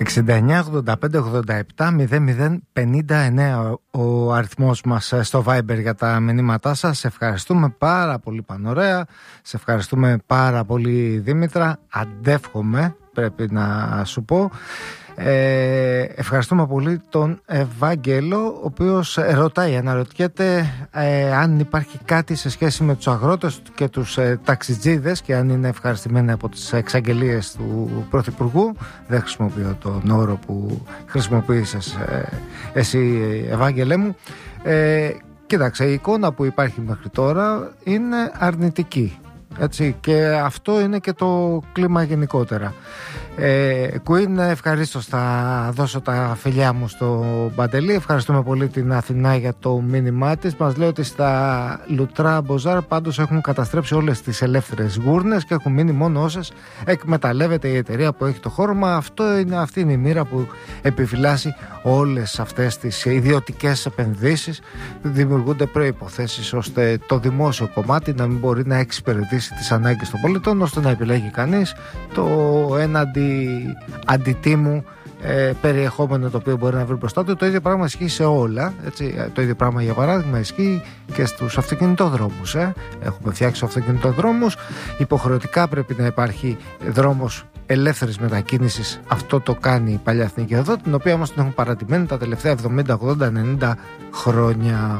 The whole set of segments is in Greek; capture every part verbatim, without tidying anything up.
εξήντα εννιά ογδόντα πέντε ογδόντα επτά μηδέν μηδέν πενήντα εννέα ο αριθμός μας στο Viber για τα μηνύματά σας. Σε ευχαριστούμε πάρα πολύ Πανωρέα. Σε ευχαριστούμε πάρα πολύ Δήμητρα. Αντεύχομαι, πρέπει να σου πω. Ε, ευχαριστούμε πολύ τον Ευάγγελο, ο οποίος ρωτάει, αναρωτιέται ε, αν υπάρχει κάτι σε σχέση με τους αγρότες και τους ε, ταξιτζίδες και αν είναι ευχαριστημένοι από τις εξαγγελίες του Πρωθυπουργού. Δεν χρησιμοποιώ τον όρο που χρησιμοποίησες ε, εσύ, Ευάγγελέ μου. ε, Κοίταξε, η εικόνα που υπάρχει μέχρι τώρα είναι αρνητική, έτσι, και αυτό είναι και το κλίμα γενικότερα. ε, Queen, ευχαρίστως θα δώσω τα φιλιά μου στο Παντελή. Ευχαριστούμε πολύ την Αθηνά για το μήνυμά της. Μας λέει ότι στα Λουτρά Μποζάρ πάντως έχουν καταστρέψει όλες τις ελεύθερες γούρνες και έχουν μείνει μόνο όσες εκμεταλλεύεται η εταιρεία που έχει το χώρο. Μα αυτό είναι, αυτή είναι η μοίρα που επιφυλάσσει όλες αυτές τις ιδιωτικές επενδύσεις. Δημιουργούνται προϋποθέσεις ώστε το δημόσιο κομμάτι να μην μπορεί να εξυπηρετήσει τις ανάγκες των πολιτών, ώστε να επιλέγει κανείς το έναντι αντιτίμου ε, περιεχόμενο το οποίο μπορεί να βρει μπροστά του. Το ίδιο πράγμα ισχύει σε όλα, έτσι. Το ίδιο πράγμα για παράδειγμα ισχύει και στους αυτοκινητοδρόμους. ε. Έχουμε φτιάξει αυτοκινητοδρόμους, υποχρεωτικά πρέπει να υπάρχει δρόμος ελεύθερης μετακίνησης. Αυτό το κάνει η Παλιά Εθνική Οδό, την οποία όμως την έχουν παρατημένη τα τελευταία εβδομήντα, ογδόντα, ενενήντα χρόνια.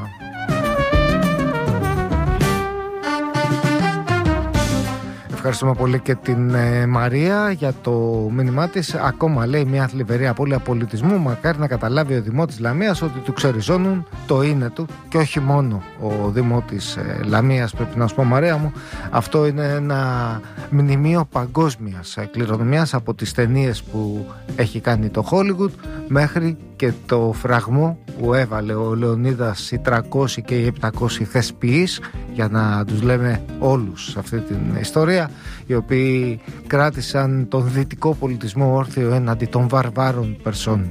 Ευχαριστούμε πολύ και την ε, Μαρία για το μήνυμά της. Ακόμα λέει μια θλιβερή απώλεια πολιτισμού. Μακάρι να καταλάβει ο Δημότης Λαμίας ότι του ξεριζώνουν το είναι του και όχι μόνο ο Δημότης ε, Λαμίας. Πρέπει να σου πω, Μαρία μου, αυτό είναι ένα μνημείο παγκόσμιας ε, κληρονομιάς, από τις ταινίες που έχει κάνει το Hollywood μέχρι και το φραγμό που έβαλε ο Λεωνίδας, οι τριακόσιοι και οι επτακόσιοι θεσποιείς, για να τους λέμε όλους σε αυτή την ιστορία, οι οποίοι κράτησαν τον δυτικό πολιτισμό όρθιο έναντι των βαρβάρων Περσών,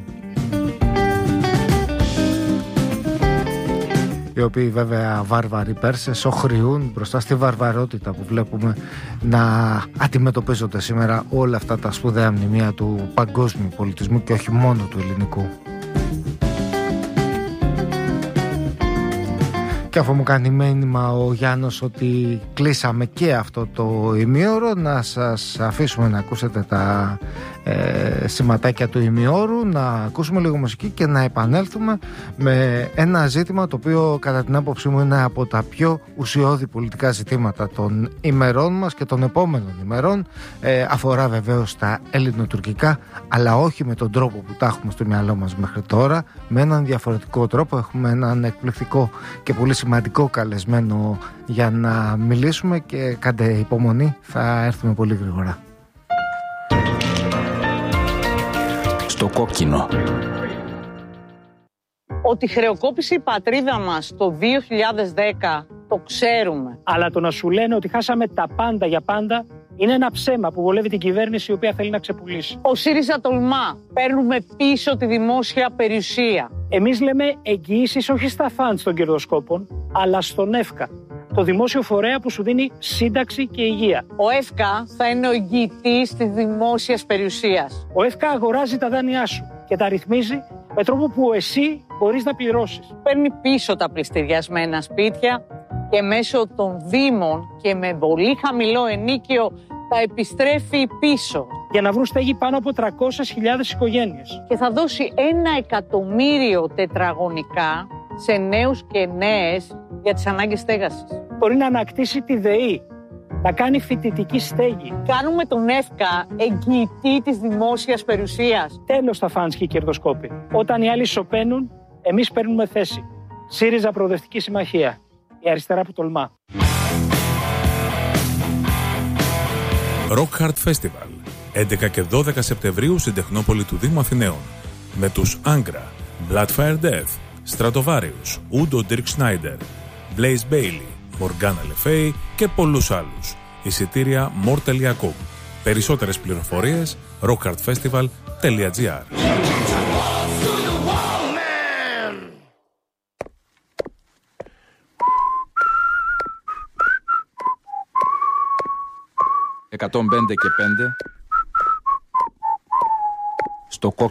οι οποίοι βέβαια βάρβαροι Πέρσες οχριούν μπροστά στη βαρβαρότητα που βλέπουμε να αντιμετωπίζονται σήμερα όλα αυτά τα σπουδαία μνημεία του παγκόσμιου πολιτισμού και όχι μόνο του ελληνικού. Και αφού μου κάνει μήνυμα ο Γιάννος ότι κλείσαμε και αυτό το ημίωρο, να σας αφήσουμε να ακούσετε τα ε, σηματάκια του ημιώρου, να ακούσουμε λίγο μουσική και να επανέλθουμε με ένα ζήτημα το οποίο κατά την άποψή μου είναι από τα πιο ουσιώδη πολιτικά ζητήματα των ημερών μας και των επόμενων ημερών. ε, αφορά βεβαίως τα ελληνοτουρκικά, αλλά όχι με τον τρόπο που τα έχουμε στο μυαλό μας μέχρι τώρα, με έναν διαφορετικό τρόπο. Έχουμε έναν εκπληκτικό και πολύ σημαντικό καλεσμένο για να μιλήσουμε και κάντε υπομονή, θα έρθουμε πολύ γρήγορα. Στο κόκκινο. Ότι χρεοκόπησε η πατρίδα μας το δύο χιλιάδες δέκα το ξέρουμε. Αλλά το να σου λένε ότι χάσαμε τα πάντα για πάντα είναι ένα ψέμα που βολεύει την κυβέρνηση, η οποία θέλει να ξεπουλήσει. Ο ΣΥΡΙΖΑ τολμά. Παίρνουμε πίσω τη δημόσια περιουσία. Εμείς λέμε εγγυήσεις όχι στα φαντς των κερδοσκόπων, αλλά στον ΕΦΚΑ, το δημόσιο φορέα που σου δίνει σύνταξη και υγεία. Ο ΕΦΚΑ θα είναι ο εγγυητής της δημόσιας περιουσίας. Ο ΕΦΚΑ αγοράζει τα δάνειά σου και τα ρυθμίζει με τρόπο που εσύ μπορείς να πληρώσεις. Παίρνει πίσω τα πληστηριασμένα σπίτια και μέσω των δήμων και με πολύ χαμηλό ενίκιο τα επιστρέφει πίσω. Για να βρουν στέγη πάνω από τριακόσιες χιλιάδες οικογένειες. Και θα δώσει ένα εκατομμύριο τετραγωνικά σε νέους και νέες για τις ανάγκες στέγασης. Μπορεί να ανακτήσει τη ΔΕΗ, να κάνει φοιτητική στέγη. Κάνουμε τον ΕΦΚΑ εγγυητή της δημόσιας περιουσίας. Τέλος τα φαντς και οι κερδοσκόποι. Όταν οι άλλοι σωπαίνουν, εμείς παίρνουμε θέση. ΣΥΡΙΖΑ Προοδευτική Συμμαχία. Η αριστερά που τολμά. Rock Hard Festival, έντεκα και δώδεκα Σεπτεμβρίου στην Τεχνόπολη του Δήμου Αθηναίων, με τους Angra, Bloodfire Death, Stratovarius, Udo Dirk Schneider, Blaze Bailey, Morgana Le Fay και πολλούς άλλους. Εισιτήρια more τελεία com. Περισσότερες πληροφορίες rock hard festival τελεία gr. εκατόν πέντε και πέντε στο κόκκινο.